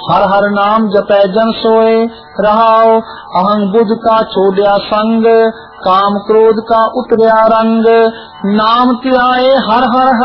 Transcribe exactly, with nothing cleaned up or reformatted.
हर हर नाम जपै जन सोए रहाओ। अहं बुध का छोड़या संग काम क्रोध का उतरया रंग। नाम ध्याए हर हर